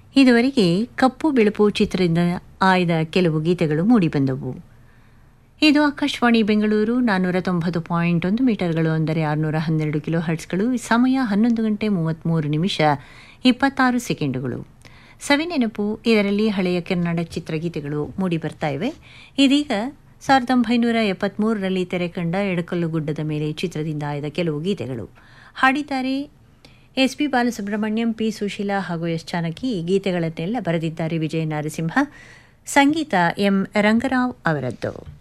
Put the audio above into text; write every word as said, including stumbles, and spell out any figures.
ಇದುವರೆಗೆ ಕಪ್ಪು ಬಿಳುಪು ಚಿತ್ರದಿಂದ ಆಯ್ದ ಕೆಲವು ಗೀತೆಗಳು ಮೂಡಿಬಂದವು. ಇದು ಆಕಾಶವಾಣಿ ಬೆಂಗಳೂರು ನಾನ್ನೂರ ತೊಂಬತ್ತು ಪಾಯಿಂಟ್ ಒಂದು ಮೀಟರ್ಗಳು ಅಂದರೆ ಆರುನೂರ ಹನ್ನೆರಡು ಕಿಲೋ ಹರ್ಟ್ಸ್ಗಳು. ಸಮಯ ಹನ್ನೊಂದು ಗಂಟೆ ಮೂವತ್ತ್ಮೂರು ನಿಮಿಷ ಇಪ್ಪತ್ತಾರು ಸೆಕೆಂಡುಗಳು. ಸವಿನೆನಪು, ಇದರಲ್ಲಿ ಹಳೆಯ ಕನ್ನಡ ಚಿತ್ರಗೀತೆಗಳು ಮೂಡಿಬರ್ತಾ ಇವೆ. ಇದೀಗ ಸಾವಿರದ ಒಂಬೈನೂರ ಎಪ್ಪತ್ತ್ಮೂರರಲ್ಲಿ ತೆರೆ ಕಂಡ ಎಡಕಲ್ಲು ಗುಡ್ಡದ ಮೇಲೆ ಚಿತ್ರದಿಂದ ಆಯ್ದ ಕೆಲವು ಗೀತೆಗಳು. ಹಾಡಿದ್ದಾರೆ S P Balasubrahmanyam, P Sushila ಹಾಗೂ ಎಸ್ ಜಾನಕಿ. ಈ ಗೀತೆಗಳನ್ನೆಲ್ಲ ಬರೆದಿದ್ದಾರೆ ವಿಜಯ ನರಸಿಂಹ. ಸಂಗೀತ ಎಂ ರಂಗರಾವ್ ಅವರದ್ದು.